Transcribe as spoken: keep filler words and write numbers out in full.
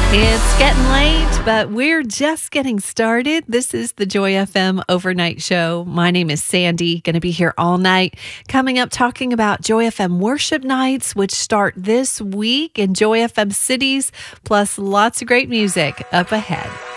It's getting late, but we're just getting started. This is the Joy F M Overnight Show. My name is Sandy, going to be here all night. Coming up, talking about Joy F M worship nights, which start this week in Joy F M cities, plus lots of great music up ahead.